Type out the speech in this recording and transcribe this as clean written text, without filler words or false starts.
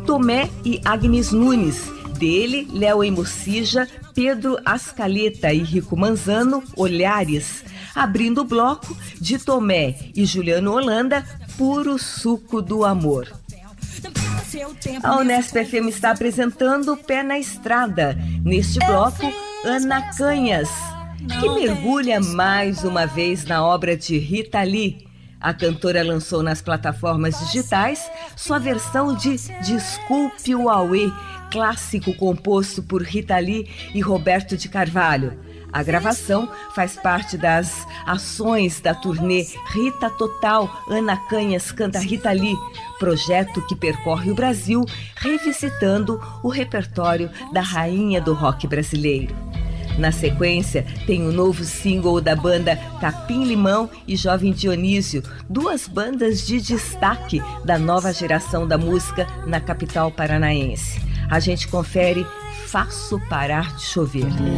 Tomé e Agnes Nunes. Dele, Léo Emocija, Pedro Ascaleta e Rico Manzano, Olhares. Abrindo o bloco, de Tomé e Juliano Holanda, Puro Suco do Amor. A Unesp FM está apresentando Pé na Estrada. Neste bloco, Ana Canhas, que mergulha mais uma vez na obra de Rita Lee. A cantora lançou nas plataformas digitais sua versão de Desculpe o Auê, clássico composto por Rita Lee e Roberto de Carvalho. A gravação faz parte das ações da turnê Rita Total, Ana Canhas Canta Rita Lee, projeto que percorre o Brasil revisitando o repertório da rainha do rock brasileiro. Na sequência, tem o novo single da banda Capim Limão e Jovem Dionísio, duas bandas de destaque da nova geração da música na capital paranaense. A gente confere Faço Parar de Chover.